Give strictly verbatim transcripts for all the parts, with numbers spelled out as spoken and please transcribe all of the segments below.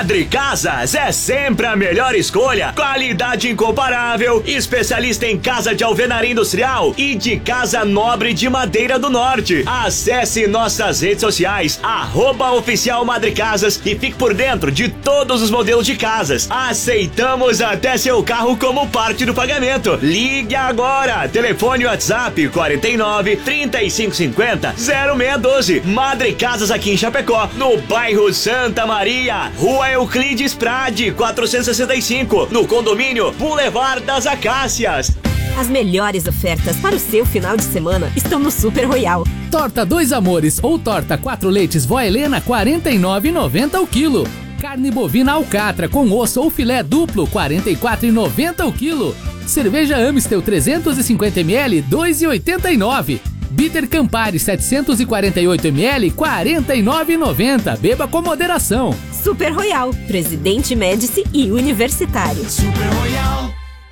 Madre Casas é sempre a melhor escolha. Qualidade incomparável, especialista em casa de alvenaria industrial e de casa nobre de madeira do norte. Acesse nossas redes sociais, arroba oficial Madre Casas, e fique por dentro de todos os modelos de casas. Aceitamos até seu carro como parte do pagamento. Ligue agora, telefone WhatsApp quarenta e nove, trinta e cinco cinquenta, zero seis doze. Madre Casas aqui em Chapecó, no bairro Santa Maria, Rua Euclides Prade, quatrocentos e sessenta e cinco, no condomínio Boulevard das Acácias. As melhores ofertas para o seu final de semana estão no Super Royal. Torta Dois Amores ou torta quatro leites Vó Helena, quarenta e nove reais e noventa centavos o quilo. Carne bovina alcatra com osso ou filé duplo, quarenta e quatro reais e noventa centavos o quilo. Cerveja Amstel trezentos e cinquenta mililitros, dois reais e oitenta e nove centavos. Bitter Campari setecentos e quarenta e oito mililitros, quarenta e nove reais e noventa centavos. Beba com moderação. Super Royal, Presidente Médici e Universitário. Super Royal.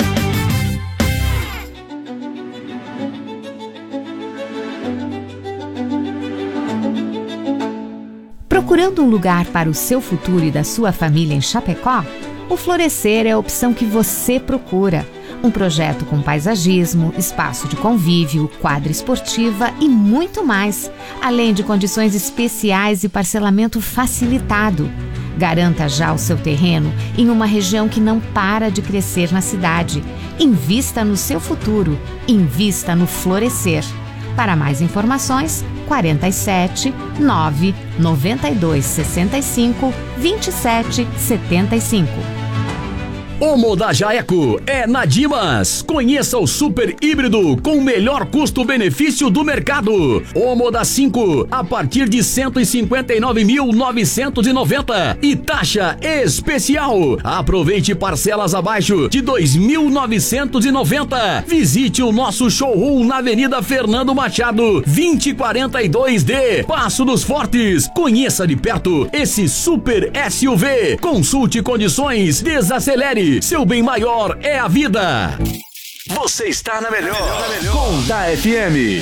Procurando um lugar para o seu futuro e da sua família em Chapecó? O Florescer é a opção que você procura. Um projeto com paisagismo, espaço de convívio, quadra esportiva e muito mais, além de condições especiais e parcelamento facilitado. Garanta já o seu terreno em uma região que não para de crescer na cidade. Invista no seu futuro. Invista no Florescer. Para mais informações, quarenta e sete, nove, noventa e dois, sessenta e cinco, vinte e sete, setenta e cinco. Omo da Jaeco é na Dimas. Conheça o super híbrido com o melhor custo-benefício do mercado. Omo da cinco a partir de cento e cinquenta e nove mil novecentos e noventa e taxa especial. Aproveite parcelas abaixo de dois mil novecentos e noventa. Visite o nosso showroom na Avenida Fernando Machado, vinte e quarenta e dois D, Passo dos Fortes. Conheça de perto esse super S U V. Consulte condições, desacelere. Seu bem maior é a vida. Você está na melhor, na melhor. Com da F M.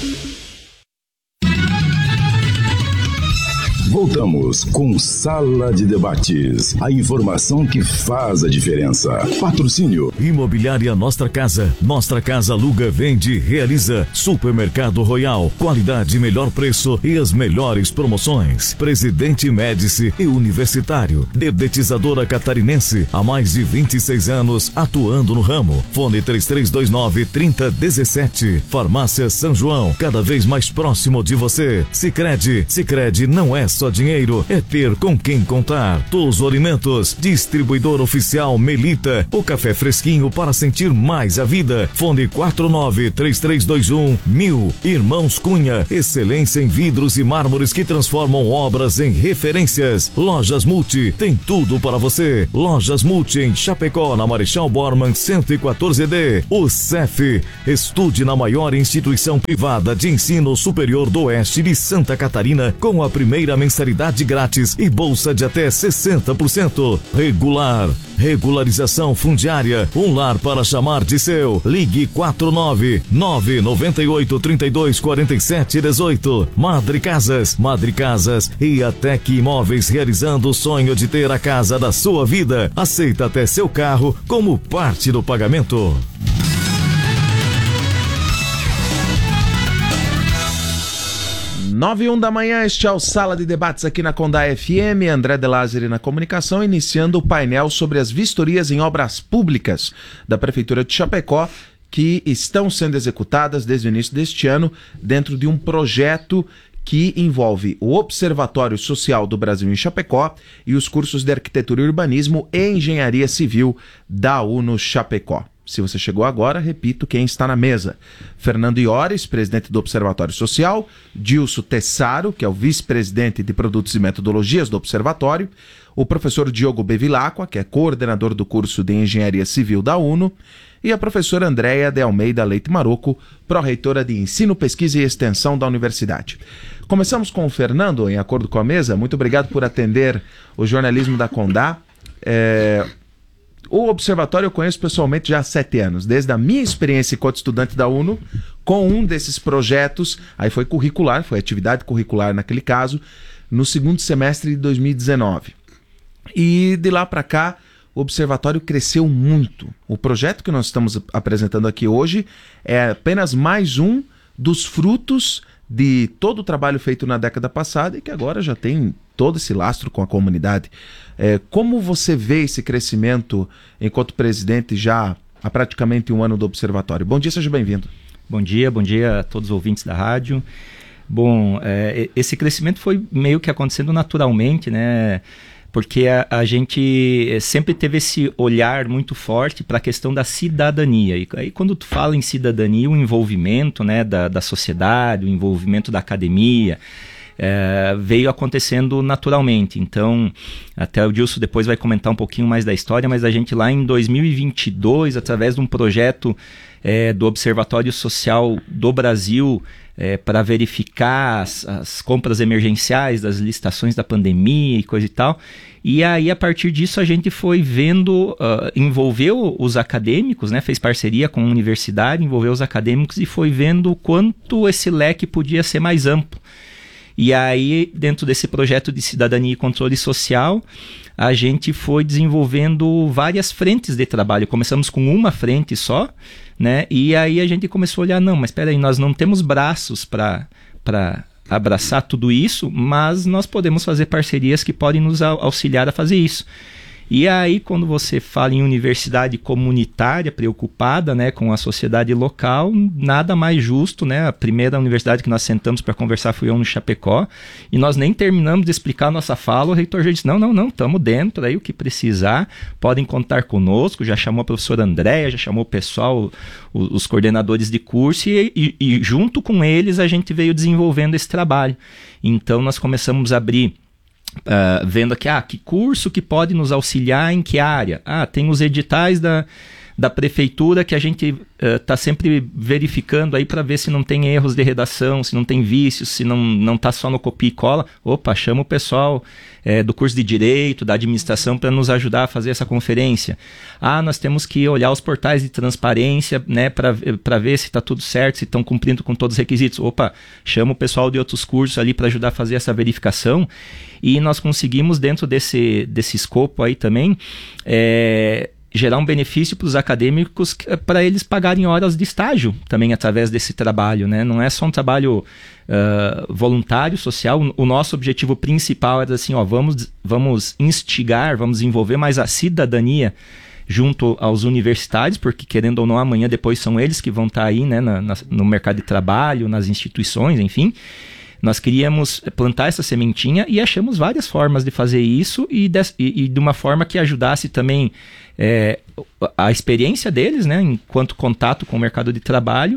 Voltamos com Sala de Debates. A informação que faz a diferença. Patrocínio. Imobiliária Nostra Casa. Nostra Casa aluga, vende, realiza. Supermercado Royal. Qualidade, melhor preço e as melhores promoções. Presidente Médici e Universitário. Dedetizadora Catarinense. Há mais de vinte e seis anos atuando no ramo. Fone três três dois nove, trinta, dezessete. Farmácia São João. Cada vez mais próximo de você. Sicredi. Sicredi não é só dinheiro, é ter com quem contar. Todos Alimentos, distribuidor oficial Melita, o café fresquinho para sentir mais a vida. Fone quatro nove, três três dois um, mil. Irmãos Cunha, excelência em vidros e mármores que transformam obras em referências. Lojas Multi, tem tudo para você. Lojas Multi em Chapecó, na Marechal Bormann cento e quatorze D. O C E F, estude na maior instituição privada de ensino superior do oeste de Santa Catarina com a primeira mensalidade grátis e bolsa de até sessenta por cento. Regular, regularização fundiária, um lar para chamar de seu. Ligue quatro nove, nove nove oito, trinta e dois, quarenta e sete, dezoito. Madre Casas, Madre Casas e a Tec Imóveis, realizando o sonho de ter a casa da sua vida. Aceita até seu carro como parte do pagamento. nove e um da manhã, este é o Sala de Debates aqui na Condá F M, André De Lázari na comunicação, iniciando o painel sobre as vistorias em obras públicas da Prefeitura de Chapecó, que estão sendo executadas desde o início deste ano, dentro de um projeto que envolve o Observatório Social do Brasil em Chapecó e os cursos de Arquitetura e Urbanismo e Engenharia Civil da UNO Chapecó. Se você chegou agora, repito quem está na mesa. Fernando Iores, presidente do Observatório Social, Dilso Tessaro, que é o vice-presidente de Produtos e Metodologias do Observatório, o professor Diogo Bevilacqua, que é coordenador do curso de Engenharia Civil da UNO, e a professora Andréia de Almeida Leite Maroco, pró-reitora de Ensino, Pesquisa e Extensão da Universidade. Começamos com o Fernando, em acordo com a mesa. Muito obrigado por atender o jornalismo da Condá. É... O Observatório eu conheço pessoalmente já há sete anos, desde a minha experiência enquanto estudante da UNO, com um desses projetos, aí foi curricular, foi atividade curricular naquele caso, no segundo semestre de dois mil e dezenove. E de lá para cá, o Observatório cresceu muito. O projeto que nós estamos apresentando aqui hoje é apenas mais um dos frutos de todo o trabalho feito na década passada e que agora já tem todo esse lastro com a comunidade. É, como você vê esse crescimento enquanto presidente já há praticamente um ano do Observatório? Bom dia, seja bem-vindo. Bom dia, bom dia a todos os ouvintes da rádio. Bom, é, esse crescimento foi meio que acontecendo naturalmente, né? Porque a, a gente sempre teve esse olhar muito forte para a questão da cidadania. E aí quando tu fala em cidadania, o envolvimento, né, da, da sociedade, o envolvimento da academia, é, veio acontecendo naturalmente. Então, até o Dilson depois vai comentar um pouquinho mais da história, mas a gente lá em dois mil e vinte e dois, através de um projeto é, do Observatório Social do Brasil, É, para verificar as, as compras emergenciais das licitações da pandemia e coisa e tal. E aí, a partir disso, a gente foi vendo, uh, envolveu os acadêmicos, né, fez parceria com a universidade, envolveu os acadêmicos e foi vendo o quanto esse leque podia ser mais amplo. E aí, dentro desse projeto de cidadania e controle social, a gente foi desenvolvendo várias frentes de trabalho. Começamos com uma frente só, né? E aí a gente começou a olhar, não, mas espera aí, nós não temos braços para para abraçar tudo isso, mas nós podemos fazer parcerias que podem nos auxiliar a fazer isso. E aí, quando você fala em universidade comunitária preocupada, né, com a sociedade local, nada mais justo, né? A primeira universidade que nós sentamos para conversar foi eu no Chapecó, e nós nem terminamos de explicar a nossa fala, o reitor já disse, não, não, não, estamos dentro, aí o que precisar, podem contar conosco, já chamou a professora Andréia, já chamou o pessoal, os, os coordenadores de curso, e, e, e junto com eles a gente veio desenvolvendo esse trabalho. Então, nós começamos a abrir Uh, vendo aqui, ah, que curso que pode nos auxiliar em que área? Ah, tem os editais da, da prefeitura que a gente está uh, sempre verificando aí para ver se não tem erros de redação, se não tem vícios, se não não está só no copia e cola. Opa, chama o pessoal é, do curso de Direito, da administração para nos ajudar a fazer essa conferência. Ah, nós temos que olhar os portais de transparência, né, para ver se está tudo certo, se estão cumprindo com todos os requisitos. Opa, chama o pessoal de outros cursos ali para ajudar a fazer essa verificação. E nós conseguimos, dentro desse, desse escopo aí também, é, gerar um benefício para os acadêmicos para eles pagarem horas de estágio também através desse trabalho, né? Não é só um trabalho uh, voluntário, social. O nosso objetivo principal era assim, ó, vamos, vamos instigar, vamos desenvolver mais a cidadania junto aos universitários, porque querendo ou não, amanhã depois são eles que vão estar aí, né, na, na, no mercado de trabalho, nas instituições, enfim. Nós queríamos plantar essa sementinha e achamos várias formas de fazer isso e de, e, e de uma forma que ajudasse também é, a experiência deles, né, enquanto contato com o mercado de trabalho,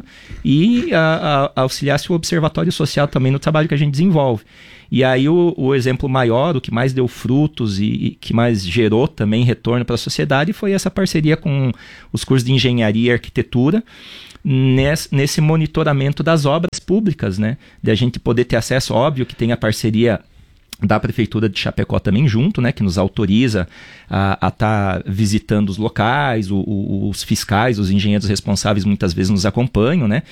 e a, a, auxiliasse o observatório social também no trabalho que a gente desenvolve. E aí o, o exemplo maior, o que mais deu frutos e, e que mais gerou também retorno para a sociedade foi essa parceria com os cursos de engenharia e arquitetura, Nesse, nesse monitoramento das obras públicas, né? De a gente poder ter acesso, óbvio que tem a parceria da Prefeitura de Chapecó também junto, né? Que nos autoriza a estar tá visitando os locais, o, o, os fiscais, os engenheiros responsáveis muitas vezes nos acompanham, né?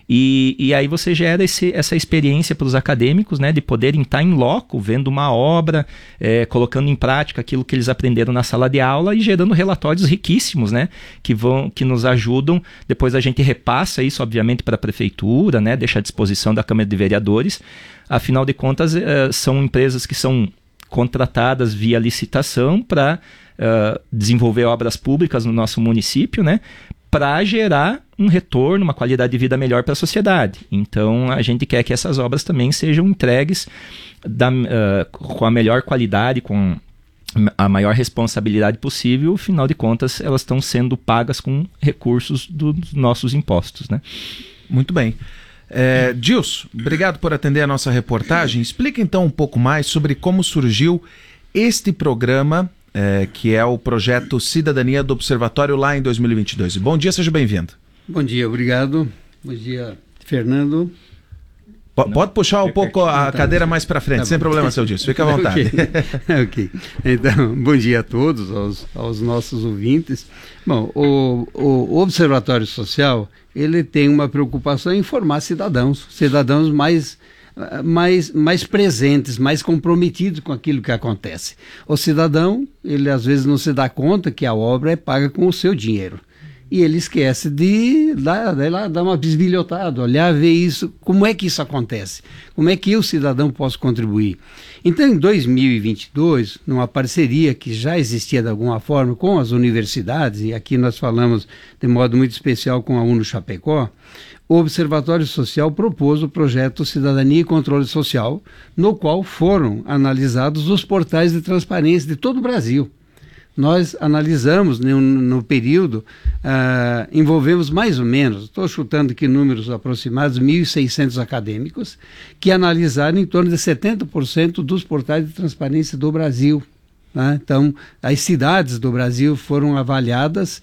E, e aí você gera esse, essa experiência para os acadêmicos, né, de poderem estar em loco, vendo uma obra, é, colocando em prática aquilo que eles aprenderam na sala de aula e gerando relatórios riquíssimos, né, que, vão, que nos ajudam. Depois a gente repassa isso, obviamente, para a prefeitura, né, deixa à disposição da Câmara de Vereadores. Afinal de contas, é, são empresas que são contratadas via licitação para uh, desenvolver obras públicas no nosso município, né, para gerar um retorno, uma qualidade de vida melhor para a sociedade. Então, a gente quer que essas obras também sejam entregues da, uh, com a melhor qualidade, com a maior responsabilidade possível. Afinal de contas, elas estão sendo pagas com recursos dos nossos impostos, né? Muito bem. É, Dilson, obrigado por atender a nossa reportagem. Explica então um pouco mais sobre como surgiu este programa, É, que é o projeto Cidadania do Observatório lá em dois mil e vinte e dois. Bom dia, seja bem-vindo. Bom dia, obrigado. Bom dia, Fernando. P- pode puxar um pouco a cadeira mais para frente, tá, sem problema, seu Dilson. Fica à vontade. Okay. ok. Então, bom dia a todos, aos, aos nossos ouvintes. Bom, o, o Observatório Social, ele tem uma preocupação em formar cidadãos, cidadãos mais mais, mais presentes, mais comprometidos com aquilo que acontece. O cidadão, ele às vezes não se dá conta que a obra é paga com o seu dinheiro. E ele esquece de dar, dar uma bisbilhotada, olhar, ver isso, como é que isso acontece, como é que eu, cidadão, posso contribuir. Então, em dois mil e vinte e dois, numa parceria que já existia de alguma forma com as universidades, e aqui nós falamos de modo muito especial com a UNO Chapecó, o Observatório Social propôs o projeto Cidadania e Controle Social, no qual foram analisados os portais de transparência de todo o Brasil. Nós analisamos no, no período, uh, envolvemos mais ou menos, estou chutando aqui números aproximados, mil e seiscentos acadêmicos, que analisaram em torno de setenta por cento dos portais de transparência do Brasil. Né? Então, as cidades do Brasil foram avaliadas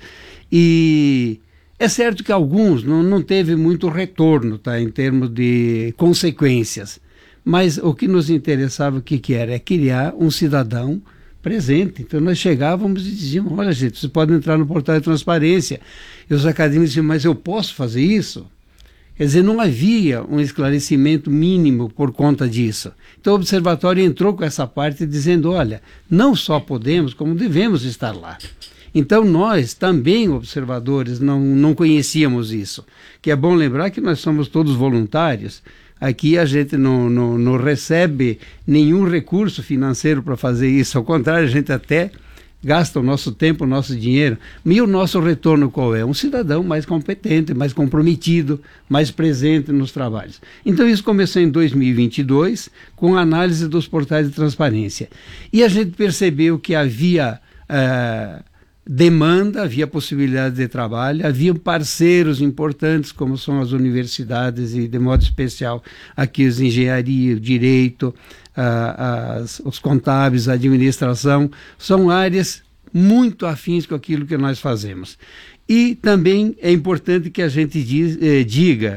e é certo que alguns não, não teve muito retorno, tá, em termos de consequências, mas o que nos interessava, o que, que era? É criar um cidadão presente. Então nós chegávamos e dizíamos, olha gente, você pode entrar no portal de transparência. E os acadêmicos diziam, mas eu posso fazer isso? Quer dizer, não havia um esclarecimento mínimo por conta disso. Então o observatório entrou com essa parte dizendo, olha, não só podemos, como devemos estar lá. Então nós, também observadores, não, não conhecíamos isso. Que é bom lembrar que nós somos todos voluntários. Aqui a gente não, não, não recebe nenhum recurso financeiro para fazer isso. Ao contrário, a gente até gasta o nosso tempo, o nosso dinheiro. E o nosso retorno qual é? Um cidadão mais competente, mais comprometido, mais presente nos trabalhos. Então isso começou em dois mil e vinte e dois, com a análise dos portais de transparência. E a gente percebeu que havia Uh, demanda, havia possibilidade de trabalho, havia parceiros importantes como são as universidades e de modo especial aqui as engenharia, o direito, uh, as, os contábeis, a administração, são áreas muito afins com aquilo que nós fazemos. E também é importante que a gente diz, eh, diga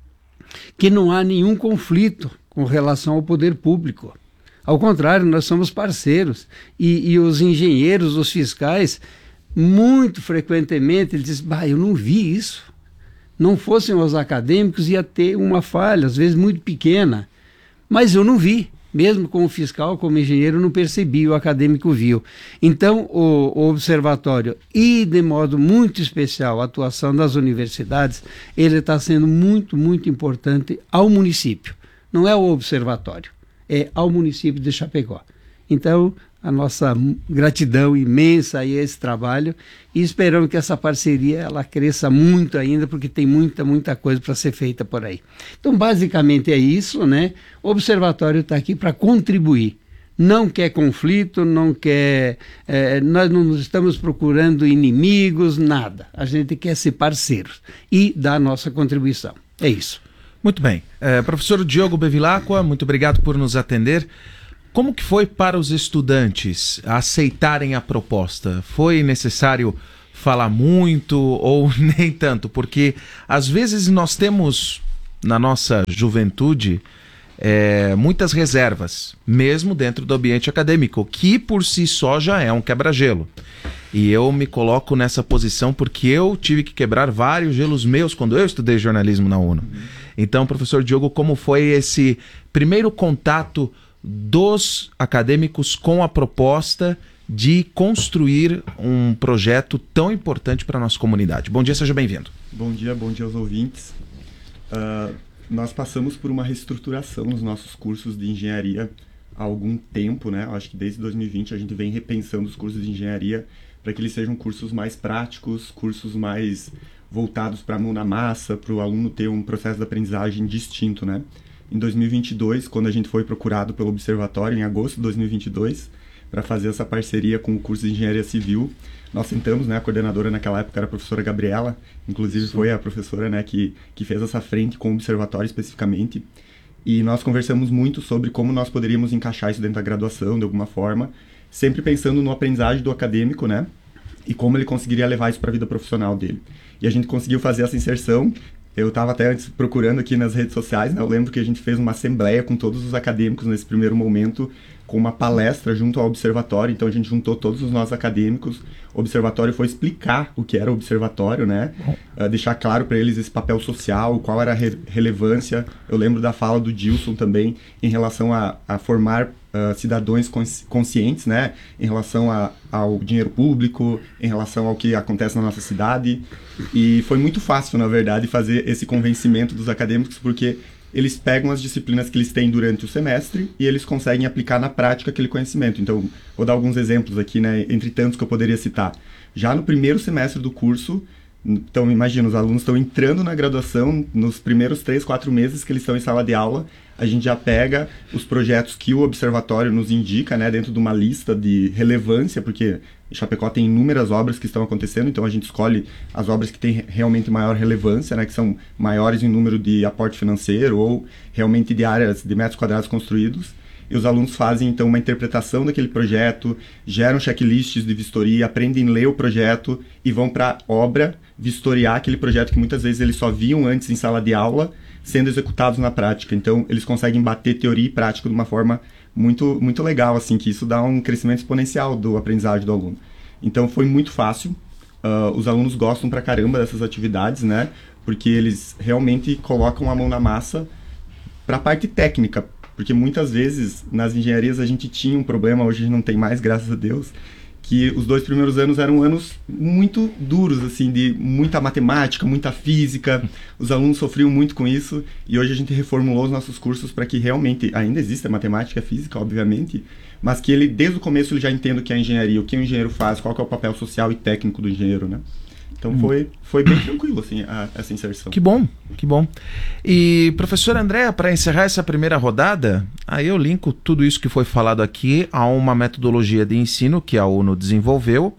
que não há nenhum conflito com relação ao poder público. Ao contrário, nós somos parceiros e, e os engenheiros, os fiscais, muito frequentemente eles dizem, bah, eu não vi isso. Não fossem os acadêmicos, ia ter uma falha, às vezes muito pequena. Mas eu não vi. Mesmo como fiscal, como engenheiro, eu não percebi, o acadêmico viu. Então, o, o observatório, e de modo muito especial a atuação das universidades, ele está sendo muito, muito importante ao município. Não é o observatório, é ao município de Chapecó. Então, a nossa gratidão imensa a esse trabalho e esperamos que essa parceria ela cresça muito ainda, porque tem muita, muita coisa para ser feita por aí. Então, basicamente é isso, né? O observatório está aqui para contribuir. Não quer conflito, não quer... É, nós não estamos procurando inimigos, nada. A gente quer ser parceiros e dar a nossa contribuição. É isso. Muito bem. É, professor Diogo Bevilacqua, muito obrigado por nos atender. Como que foi para os estudantes aceitarem a proposta? Foi necessário falar muito ou nem tanto? Porque às vezes nós temos na nossa juventude é, muitas reservas, mesmo dentro do ambiente acadêmico, que por si só já é um quebra-gelo. E eu me coloco nessa posição porque eu tive que quebrar vários gelos meus quando eu estudei jornalismo na UNO. Uhum. Então, professor Diogo, como foi esse primeiro contato dos acadêmicos com a proposta de construir um projeto tão importante para a nossa comunidade? Bom dia, seja bem-vindo. Bom dia, bom dia aos ouvintes. Uh, nós passamos por uma reestruturação nos nossos cursos de engenharia há algum tempo, né? Acho que desde dois mil e vinte a gente vem repensando os cursos de engenharia para que eles sejam cursos mais práticos, cursos mais voltados para a mão na massa, para o aluno ter um processo de aprendizagem distinto, né? Em dois mil e vinte e dois, quando a gente foi procurado pelo Observatório, em agosto de dois mil e vinte e dois, para fazer essa parceria com o curso de Engenharia Civil, nós sentamos, né, a coordenadora naquela época era a professora Gabriela, inclusive Sim. foi a professora, né, que, que fez essa frente com o Observatório especificamente, e nós conversamos muito sobre como nós poderíamos encaixar isso dentro da graduação, de alguma forma, sempre pensando no aprendizagem do acadêmico, né, e como ele conseguiria levar isso para a vida profissional dele. E a gente conseguiu fazer essa inserção. Eu estava até antes procurando aqui nas redes sociais, né? Eu lembro que a gente fez uma assembleia com todos os acadêmicos nesse primeiro momento com uma palestra junto ao observatório. Então a gente juntou todos os nossos acadêmicos. O observatório foi explicar o que era o observatório, né? Uh, deixar claro para eles esse papel social, qual era a re relevância. Eu lembro da fala do Dilson também em relação a, a formar uh, cidadãos consci conscientes, né? Em relação a, ao dinheiro público, em relação ao que acontece na nossa cidade. E foi muito fácil, na verdade, fazer esse convencimento dos acadêmicos, porque eles pegam as disciplinas que eles têm durante o semestre e eles conseguem aplicar na prática aquele conhecimento. Então, vou dar alguns exemplos aqui, né, entre tantos que eu poderia citar. Já no primeiro semestre do curso, então imagina, os alunos estão entrando na graduação, nos primeiros três, quatro meses que eles estão em sala de aula, a gente já pega os projetos que o observatório nos indica, né, dentro de uma lista de relevância, porque em Chapecó tem inúmeras obras que estão acontecendo, então a gente escolhe as obras que têm realmente maior relevância, né, que são maiores em número de aporte financeiro ou realmente de áreas de metros quadrados construídos. E os alunos fazem, então, uma interpretação daquele projeto, geram checklists de vistoria, aprendem a ler o projeto e vão para a obra vistoriar aquele projeto que muitas vezes eles só viam antes em sala de aula, sendo executados na prática. Então, eles conseguem bater teoria e prática de uma forma muito, muito legal, assim, que isso dá um crescimento exponencial do aprendizagem do aluno. Então, foi muito fácil. Uh, os alunos gostam pra caramba dessas atividades, né? Porque eles realmente colocam a mão na massa para a parte técnica. Porque muitas vezes, nas engenharias, a gente tinha um problema, hoje a gente não tem mais, graças a Deus, que os dois primeiros anos eram anos muito duros, assim, de muita matemática, muita física, os alunos sofriam muito com isso, e hoje a gente reformulou os nossos cursos para que realmente, ainda exista matemática, física, obviamente, mas que ele, desde o começo, ele já entenda o que é engenharia, o que o engenheiro faz, qual que é o papel social e técnico do engenheiro, né? Então foi, foi bem tranquilo, assim, a, essa inserção. Que bom, que bom. E, professora Andréa, para encerrar essa primeira rodada, aí eu linko tudo isso que foi falado aqui a uma metodologia de ensino que a UNO desenvolveu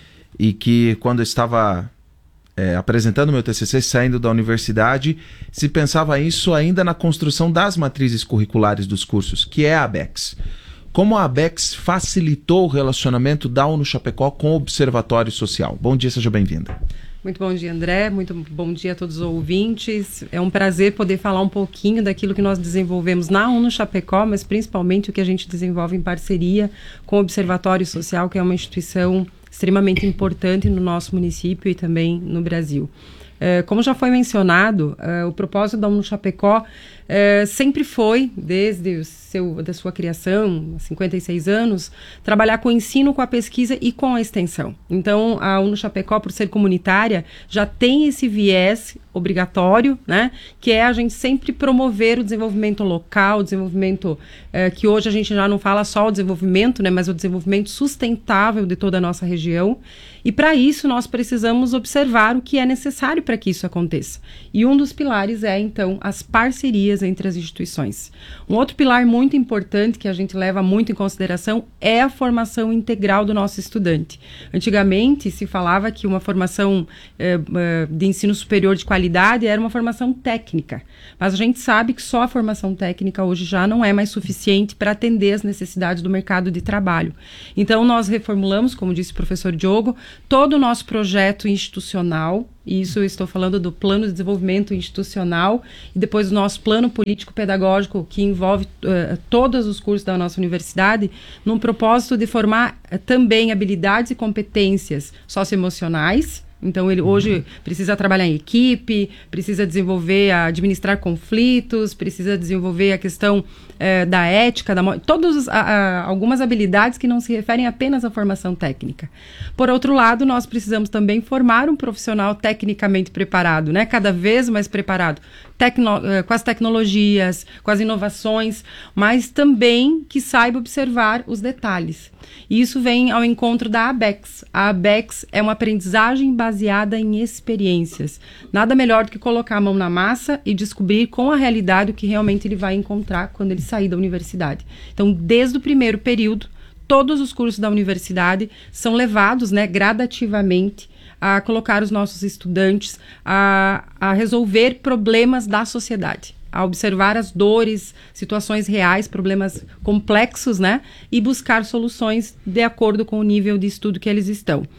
e que, quando eu estava é, apresentando meu T C C, saindo da universidade, se pensava isso ainda na construção das matrizes curriculares dos cursos, que é a ABEX. Como a ABEX facilitou o relacionamento da UNO Chapecó com o Observatório Social. Bom dia, seja bem-vinda. Muito bom dia, André. Muito bom dia a todos os ouvintes. É um prazer poder falar um pouquinho daquilo que nós desenvolvemos na UNO Chapecó, mas principalmente o que a gente desenvolve em parceria com o Observatório Social, que é uma instituição extremamente importante no nosso município e também no Brasil. Uh, como já foi mencionado, uh, o propósito da UNO Chapecó uh, sempre foi, desde o seu, da sua criação, há cinquenta e seis anos, trabalhar com o ensino, com a pesquisa e com a extensão. Então, a UNO Chapecó, por ser comunitária, já tem esse viés obrigatório, né, que é a gente sempre promover o desenvolvimento local, o desenvolvimento uh, que hoje a gente já não fala só o desenvolvimento, né, mas o desenvolvimento sustentável de toda a nossa região. E para isso nós precisamos observar o que é necessário para que isso aconteça. E um dos pilares é, então, as parcerias entre as instituições. Um outro pilar muito importante que a gente leva muito em consideração é a formação integral do nosso estudante. Antigamente se falava que uma formação eh, de ensino superior de qualidade era uma formação técnica, mas a gente sabe que só a formação técnica hoje já não é mais suficiente para atender as necessidades do mercado de trabalho. Então nós reformulamos, como disse o professor Diogo, todo o nosso projeto institucional, e isso eu estou falando do plano de desenvolvimento institucional, e depois do nosso plano político-pedagógico, que envolve uh, todos os cursos da nossa universidade, num propósito de formar uh, também habilidades e competências socioemocionais. Então, ele hoje precisa trabalhar em equipe, precisa desenvolver, administrar conflitos, precisa desenvolver a questão eh, da ética, da, todas a, a, algumas habilidades que não se referem apenas à formação técnica. Por outro lado, nós precisamos também formar um profissional tecnicamente preparado, né? Cada vez mais preparado, Tecno, com as tecnologias, com as inovações, mas também que saiba observar os detalhes. E isso vem ao encontro da ABEX. A ABEX é uma aprendizagem baseada em experiências. Nada melhor do que colocar a mão na massa e descobrir com a realidade o que realmente ele vai encontrar quando ele sair da universidade. Então, desde o primeiro período, todos os cursos da universidade são levados, né, gradativamente a colocar os nossos estudantes a, a resolver problemas da sociedade, a observar as dores, situações reais, problemas complexos, né, e buscar soluções de acordo com o nível de estudo que eles estão.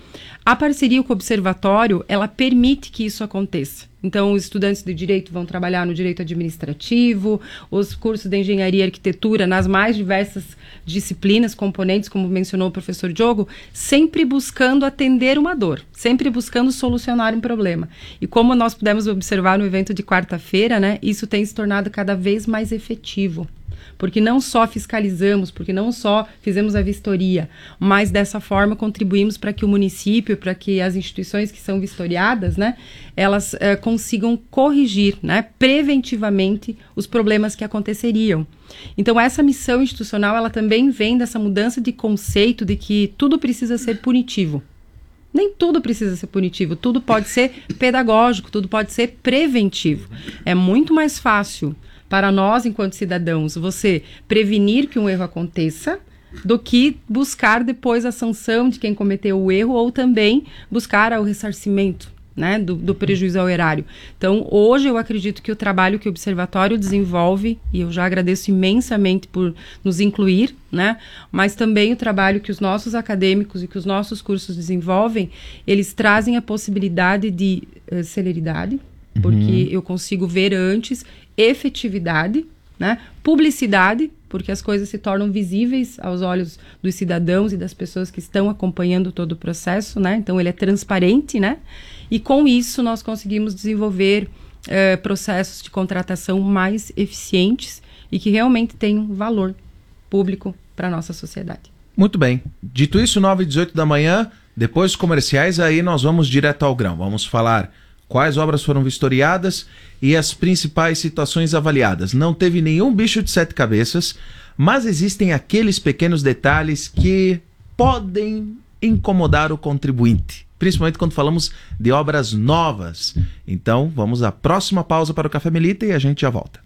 A parceria com o Observatório, ela permite que isso aconteça. Então, os estudantes de Direito vão trabalhar no Direito Administrativo, os cursos de Engenharia e Arquitetura nas mais diversas disciplinas, componentes, como mencionou o professor Diogo, sempre buscando atender uma dor, sempre buscando solucionar um problema. E como nós pudemos observar no evento de quarta-feira, né, isso tem se tornado cada vez mais efetivo. Porque não só fiscalizamos, porque não só fizemos a vistoria, mas dessa forma contribuímos para que o município, para que as instituições que são vistoriadas, né, elas eh, consigam corrigir, né, preventivamente os problemas que aconteceriam. Então essa missão institucional, ela também vem dessa mudança de conceito de que tudo precisa ser punitivo. Nem tudo precisa ser punitivo, tudo pode ser pedagógico, tudo pode ser preventivo. É muito mais fácil para nós, enquanto cidadãos, você prevenir que um erro aconteça do que buscar depois a sanção de quem cometeu o erro ou também buscar o ressarcimento, né, do, do prejuízo ao erário. Então, hoje eu acredito que o trabalho que o Observatório desenvolve, e eu já agradeço imensamente por nos incluir, né, mas também o trabalho que os nossos acadêmicos e que os nossos cursos desenvolvem, eles trazem a possibilidade de uh, celeridade, porque uhum. eu consigo ver antes efetividade, né? Publicidade, porque as coisas se tornam visíveis aos olhos dos cidadãos e das pessoas que estão acompanhando todo o processo, né? Então ele é transparente, né? E com isso nós conseguimos desenvolver uh, processos de contratação mais eficientes e que realmente tenham valor público para a nossa sociedade. Muito bem. Dito isso, nove e dezoito da manhã, depois dos comerciais, aí nós vamos direto ao grão. Vamos falar quais obras foram vistoriadas e as principais situações avaliadas. Não teve nenhum bicho de sete cabeças, mas existem aqueles pequenos detalhes que podem incomodar o contribuinte, principalmente quando falamos de obras novas. Então, vamos à próxima pausa para o Café Melita e a gente já volta.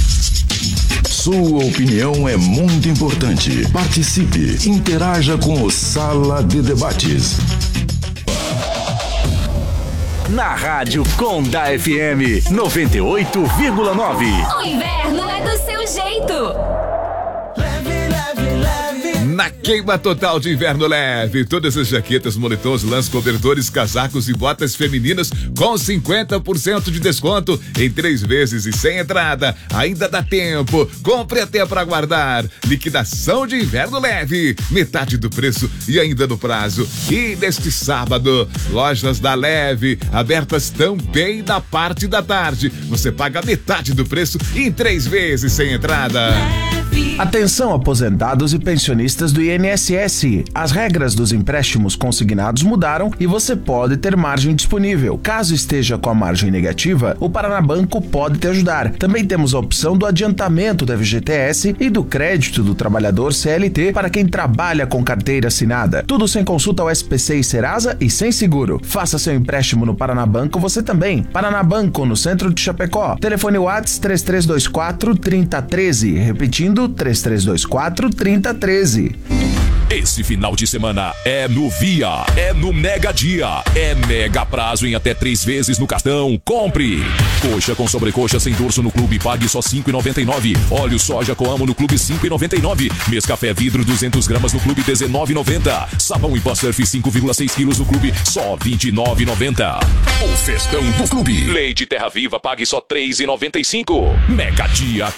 Sua opinião é muito importante. Participe, interaja com o Sala de Debates. Na Rádio Conda F M noventa e oito vírgula nove. O inverno é do seu jeito. Leve, leve, leve. Na queima total de inverno leve, todas as jaquetas, moletons, lãs, cobertores, casacos e botas femininas com cinquenta por cento de desconto em três vezes e sem entrada. Ainda dá tempo. Compre até para guardar. Liquidação de inverno leve. Metade do preço e ainda no prazo. E neste sábado, lojas da Leve abertas também na parte da tarde. Você paga metade do preço em três vezes sem entrada. Atenção, aposentados e pensionistas do I N S S. As regras dos empréstimos consignados mudaram e você pode ter margem disponível. Caso esteja com a margem negativa, o Paranabanco pode te ajudar. Também temos a opção do adiantamento da F G T S e do crédito do trabalhador C L T para quem trabalha com carteira assinada. Tudo sem consulta ao S P C e Serasa e sem seguro. Faça seu empréstimo no Paranabanco você também. Paranabanco, no centro de Chapecó. Telefone WhatsApp três três dois quatro, três zero um três. Repetindo, três três dois quatro, três zero um três. Esse final de semana é no Via, é no Mega Dia, é mega prazo em até três vezes no cartão. Compre! Coxa com sobrecoxa sem dorso no Clube, pague só cinco reais e noventa e nove centavos. Óleo soja Coamo no Clube, cinco reais e noventa e nove centavos. Mescafé vidro duzentas gramas no Clube, dezenove reais e noventa centavos. Sabão em pó Surf cinco vírgula seis quilos no Clube, só vinte e nove reais e noventa centavos. O festão do Clube. Leite Terra Viva, pague só três reais e noventa e cinco centavos. Mega Dia